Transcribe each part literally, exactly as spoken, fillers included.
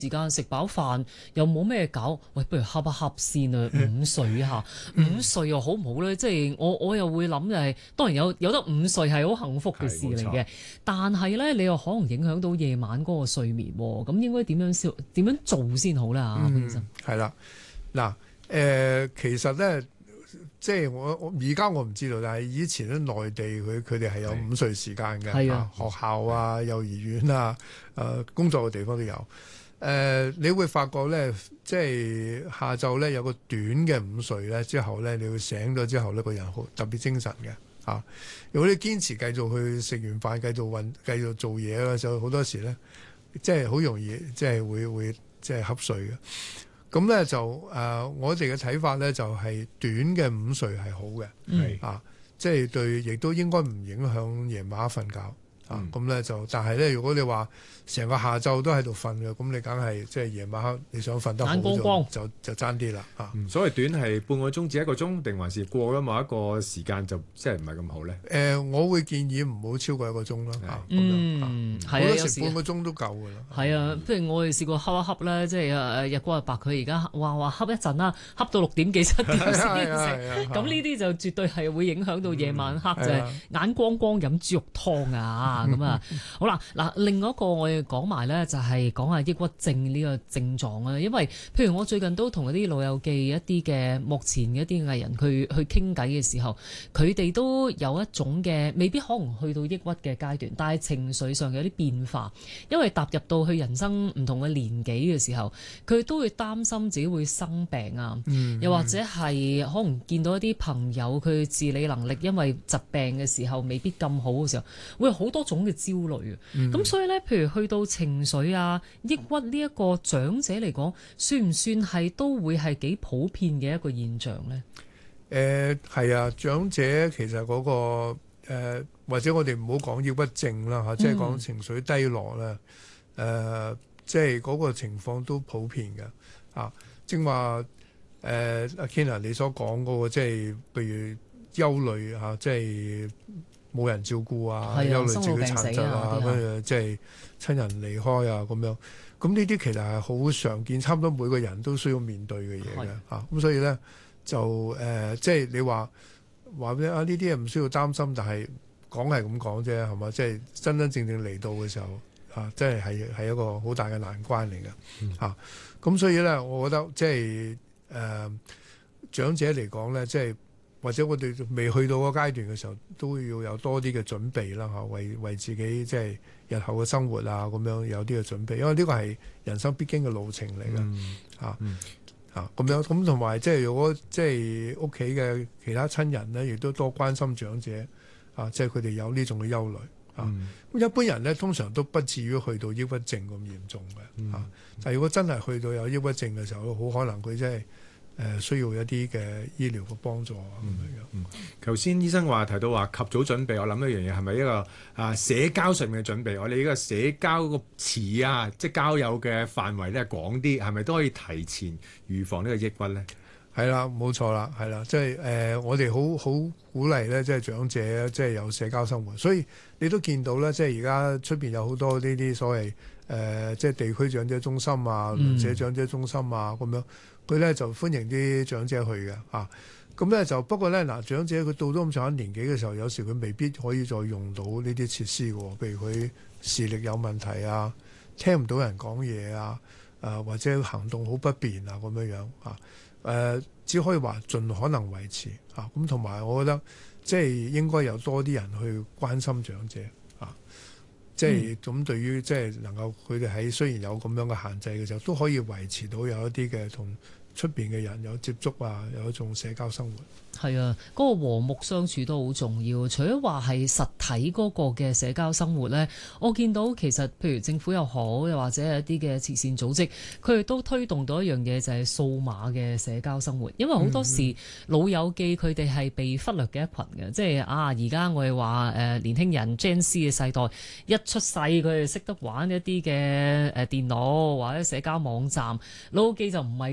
時間食飽飯又冇咩搞，喂，不如恰一恰先啊！午睡下，午睡又好唔好咧？即係我我又會諗就係，當然有有得午睡係好幸福嘅事嚟嘅，但係咧你又可能影響到夜晚嗰個睡眠喎。咁應該點樣先點樣做先好啦？啊，潘醫生。 係啦，嗱，誒，其實咧。即係我我而家我唔知道，但係以前咧內地佢佢哋係有午睡時間嘅，啊學校啊、幼兒園啊、誒、呃、工作嘅地方都有。誒、呃，你會發覺咧，即係下晝咧有個短嘅午睡咧，之後咧你會醒咗之後呢個人好特別精神嘅。啊，如果你堅持繼續去食完飯繼續運繼續做嘢咧，就好多時咧，即係好容易即係會會即係瞌睡嘅。咁咧就誒、呃，我哋嘅睇法咧就係、是、短嘅午睡係好嘅，係、嗯、啊，即係對，亦都應該唔影響夜晚瞓覺。啊，咁咧就，但係咧，如果你話成個下晝都喺度瞓嘅，咁你梗係即係夜晚黑你想瞓得好眼光光就就爭啲啦嚇。 所謂短係半個鐘至一個鐘，定還是過咗某一個時間就即係唔係咁好咧？ 誒、呃，我會建議唔好超過一個鐘啦嚇。嗯，係啊，有時半個鐘都夠㗎啦。 係啊，譬如我哋試過恰一恰咧，即係誒日光日白，佢而家話話恰一陣啦，恰到六點幾七點先食。咁呢啲就絕對係會影響到夜晚黑，就係眼光光飲豬肉湯啊！咁啊，好啦，嗱，另外一個我哋講埋咧，就係講下抑鬱症呢個症狀啊。因為譬如我最近都同一啲老友記一啲嘅目前嘅一啲藝人去去傾偈嘅時候，佢哋都有一種嘅未必可能去到抑鬱嘅階段，但係情緒上有啲變化，因為踏入到去人生唔同嘅年紀嘅時候，佢都會擔心自己會生病啊，嗯、又或者係可能見到一啲朋友佢自理能力因為疾病嘅時候未必咁好嘅時候，會有好多種嘅焦慮啊，咁、嗯、所以咧，譬如去到情緒啊、抑鬱呢一個長者嚟講，算唔算係都會係幾普遍嘅一個現象咧？ 誒係、呃、啊，長者其實嗰、那個、呃、或者我哋唔好講抑鬱症啦嚇，即係講情緒低落啦，誒、呃、即係嗰個情況都普遍嘅啊。正話誒阿 Ken 你所講嗰個即係譬如憂慮嚇，即係。冇人照顧啊，憂慮自己殘疾啊，跟住即係親人離開啊咁樣。咁呢啲其實係好常見，差唔多每個人都需要面對嘅嘢嘅嚇。咁所以咧就誒，即、呃、係、就是、你話話咩啊？呢啲嘢唔需要擔心，但係講係咁講啫，係嘛？即、就、係、是、真真正正嚟到嘅時候啊，真係係係一個好大嘅難關嚟嘅嚇。咁、嗯啊、所以咧，我覺得即係誒長者嚟講咧，即、就、係、是。或者我哋未去到個階段嘅時候，都要有多啲嘅準備啦嚇，為為自己即係日後嘅生活啊咁樣有啲嘅準備，因為呢個係人生必經嘅路程嚟嘅嚇嚇咁樣。咁同埋即係如果即係屋企嘅其他親人咧，亦都多關心長者啊，即係佢哋有呢種嘅憂慮啊。咁、嗯、一般人咧通常都不至於去到抑鬱症咁嚴重嘅嚇、嗯啊。但係如果真係去到有抑鬱症嘅時候，好可能佢真係。誒需要一啲嘅醫療嘅幫助啊咁樣。 嗯，頭先醫生話提到話及早準備，我諗一樣嘢係咪一個啊社交上面嘅準備？我哋呢個社交個詞啊，即係交友嘅範圍咧廣啲，係咪都可以提前預防呢個抑鬱咧？ 係啦，冇錯啦，係啦，即係誒，我哋好好鼓勵咧，即係長者即係有社交生活，所以你都見到咧，即係而家出邊有好多呢啲所謂誒、呃，即係地區長者中心啊、鄰舍長者中心啊咁樣。佢咧就歡迎啲長者去嘅嚇，咁、啊、咧就不過咧嗱，長者佢到咗咁上下年紀嘅時候，有時佢未必可以再用到呢啲設施嘅，譬如佢視力有問題啊，聽唔到人講嘢啊，誒、啊、或者行動好不便啊咁樣樣嚇，誒、啊、只可以話盡可能維持嚇，咁同埋我覺得即係應該有多啲人去關心長者嚇。啊即係咁，對於即係能夠佢哋喺雖然有咁樣嘅限制嘅時候，都可以維持到有一啲嘅同出邊嘅人有接觸啊，有一種社交生活。 係啊，嗰、那個和睦相處都好重要。除咗話係實體嗰個嘅社交生活呢，我見到其實譬如政府又好，又或者係一啲嘅慈善組織，佢哋都推動到一樣嘢，就係數碼嘅社交生活。因為好多時、嗯、老友記佢哋係被忽略嘅一群嘅，即係啊而家我哋話誒年輕人 Gen Z 嘅世代一出世佢哋識得玩一啲嘅誒電腦或者社交網站，老友記就唔係嗰個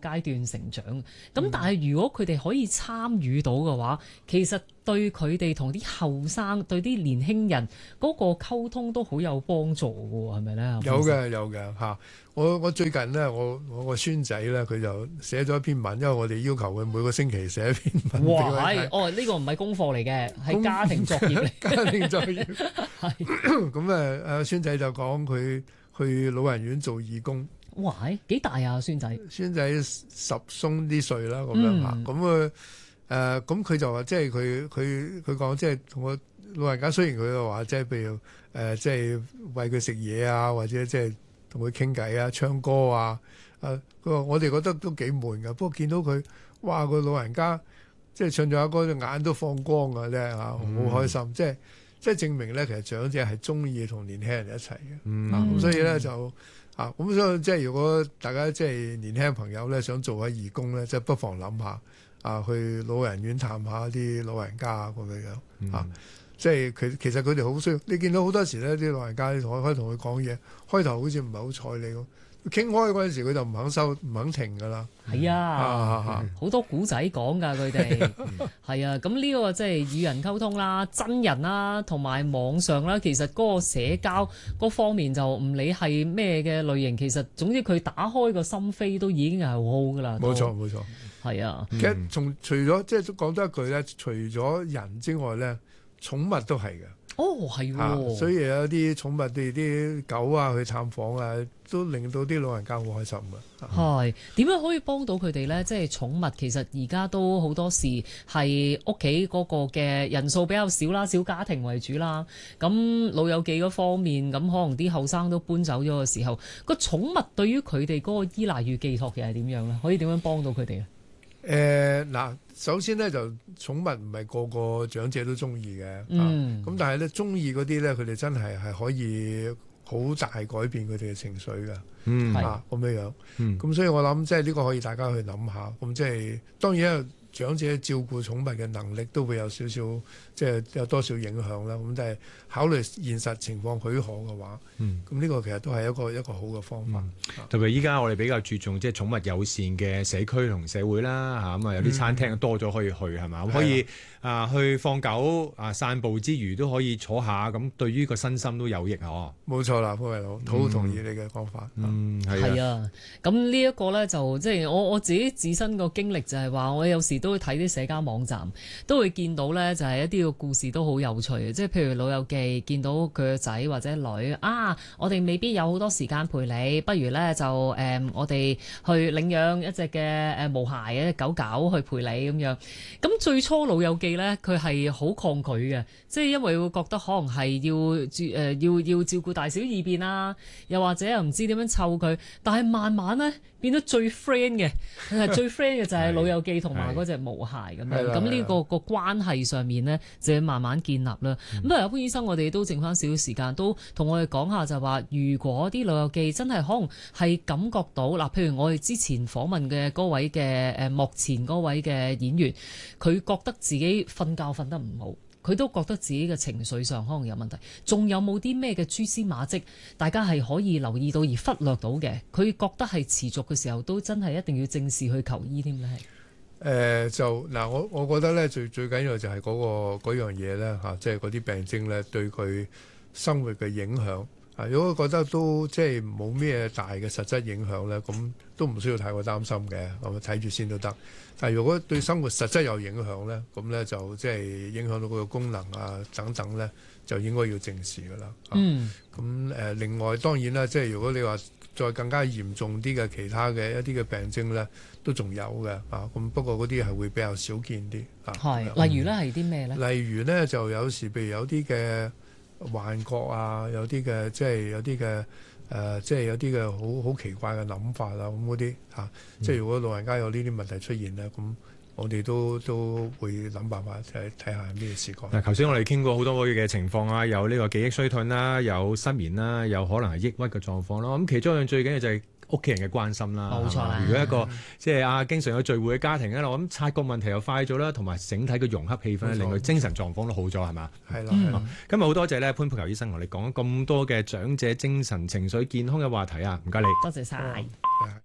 階段成長。咁但係如果佢哋可以參與到嘅話，其實對佢哋同啲後生、對啲年輕人嗰個溝通都好有幫助嘅喎，係咪咧？ 有嘅有嘅嚇。我我最近咧，我我個孫仔咧，佢就寫咗一篇文，因為我哋要求佢每個星期寫一篇文俾佢睇。 哦，呢、呢個唔係功課嚟嘅，係家庭作業嚟。 家庭作業係咁誒誒，孫仔就講佢去老人院做義工。 哇！幾大啊，孫仔？ 孫仔十鬆啲歲啦，咁樣嚇。咁佢誒咁佢就話，即係佢佢佢講，即係同我老人家，雖然佢就話，即係譬如誒、呃，即係餵佢食嘢啊，或者即係同佢傾偈啊、唱歌啊。誒，佢話我哋覺得都幾悶㗎。不過見到佢，哇！個老人家即係唱咗下歌，隻眼都放光啊，咧嚇，好開心。嗯、即係即係證明咧，其實長者係中意同年輕人一齊嘅。 嗯， 咁、啊、所以咧就。啊，咁所以即係如果大家即係年輕朋友咧，想做下義工咧，即係不妨諗下啊，去老人院探下啲老人家咁樣樣啊。嗯、即係佢其實佢哋好需要。你見到好多時咧，啲老人家可可以同佢講嘢，開頭好似唔係好睬你咁。傾開嗰陣時，佢就唔肯收，唔肯停噶啦。 係啊，好多古仔講㗎，佢哋係啊。咁呢個即係與人溝通啦，真人啦，同埋網上啦，其實嗰個社交嗰方面就唔理係咩嘅類型，其實總之佢打開個心扉都已經係好好㗎啦。 冇錯冇錯， 係啊。 其實從除咗即係都講多一句咧，除咗人之外咧，寵物都係嘅。 哦，係喎、 啊，所以有啲寵物哋啲狗啊去探訪啊，都令到啲老人家好開心嘅。 係點樣可以幫到佢哋呢？即係寵物其實而家都好多時係屋企嗰個嘅人數比較少啦，小家庭為主啦。咁老友記嗰方面，咁可能啲後生都搬走咗嘅時候，個寵物對於佢哋嗰個依賴與寄託嘅係點樣呢？可以點樣幫到佢哋咧？ 誒嗱、呃，首先咧就寵物唔係個個長者都中意嘅，嗯，咁、啊、但係咧中意嗰啲咧，佢哋真係係可以好大改變佢哋嘅情緒嘅，嗯，啊咁樣樣，嗯，咁所以我諗即係呢個可以大家去諗下，咁即係當然長者照顧寵物嘅能力都會有少少即係有多少影響啦，咁但係考慮現實情況許可嘅話，嗯，咁呢個其實都係一個一個好嘅方法。 嗯、特別依家我哋比較注重即係寵物友善嘅社區同社會啦，嚇咁啊有啲餐廳多咗可以去係嘛，嗯、可以啊去放狗啊散步之餘都可以坐下，咁對於個身心都有益嗬。 冇錯啦，潘偉老，好同意你嘅講法。 嗯，係啊。咁呢一個咧就即係我我自己自身個經歷就係話，我有時都會睇啲社交網站，都會見到咧就係一啲個故事都好有趣嘅，即係譬如老友記見到佢個仔或者女啊，我哋未必有好多時間陪你，不如咧就誒、嗯、我哋去領養一隻嘅誒毛孩嘅狗狗去陪你咁樣。咁最初老友記咧佢係好抗拒嘅，即係因為會覺得可能係要誒、呃、要要照顧大小二便啊，又或者又唔知點樣湊佢，但係慢慢咧變得最 friend 嘅，係最 friend 嘅就係老友記同埋嗰隻毛孩咁樣。咁呢個個關係上面咧就要慢慢建立啦。咁不過潘醫生，我哋都剩翻少少時間，都同我哋講下就話，如果啲老友記真係可能係感覺到嗱，譬如我哋之前訪問嘅嗰位嘅誒幕前嗰位嘅演員，佢覺得自己瞓覺瞓得唔好。佢都覺得自己嘅情緒上可能有問題，仲有冇啲咩嘅蛛絲馬跡，大家係可以留意到而忽略到嘅？佢覺得係持續嘅時候，都真係一定要正視去求醫添咧。係誒、 呃、就嗱，我我覺得咧最最緊要就係嗰、嗰個嗰樣嘢咧嚇，即係嗰啲病徵咧對佢生活嘅影響。啊，如果覺得都即係冇咩大嘅實質影響咧，咁都唔需要太過擔心嘅，咁睇住先都得。但係如果對生活實質有影響咧，咁咧就即係影響到佢個功能啊等等咧，就應該要正視㗎啦。嗯。咁誒、呃，另外當然啦，即係如果你話再更加嚴重啲嘅其他嘅一啲嘅病徵咧，都仲有嘅啊。咁不過嗰啲係會比較少見啲啊。係是。例如咧係啲咩咧？ 例如咧就有時譬如有啲嘅幻覺啊，有啲嘅即係有啲嘅誒，即係有啲嘅好好奇怪嘅諗法啊，咁嗰啲嚇，即係如果老人家有呢啲問題出現咧，咁我哋都都會諗辦法睇睇下咩事講。 嗱，頭先我哋傾過好多嘅情況啊，有呢個記憶衰退啦，有失眠啦，有可能係抑鬱嘅狀況咯。咁其中一樣最緊要就係屋企人嘅關心啦， 冇錯啦。 如果一個即係啊經常有聚會嘅家庭咧，我諗察覺問題又快咗啦，同埋整體嘅融洽氣氛令佢精神狀況都好咗，係嘛？ 係啦。 嗯、今日好多謝咧潘佩璆醫生同你講咁多嘅長者精神情緒健康嘅話題啊，唔該你。 多謝晒。